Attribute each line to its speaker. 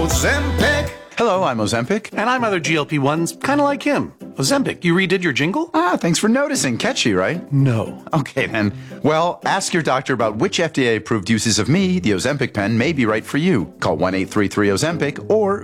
Speaker 1: Ozempic.
Speaker 2: Hello, I'm Ozempic.
Speaker 3: And I'm other GLP-1s, kind of like him. Ozempic, you redid your jingle?
Speaker 2: Ah, thanks for noticing. Catchy, right?
Speaker 3: No.
Speaker 2: Okay, then. Well, ask your doctor about which FDA-approved uses of me, the Ozempic pen, may be right for you. Call 1-833-OZEMPIC or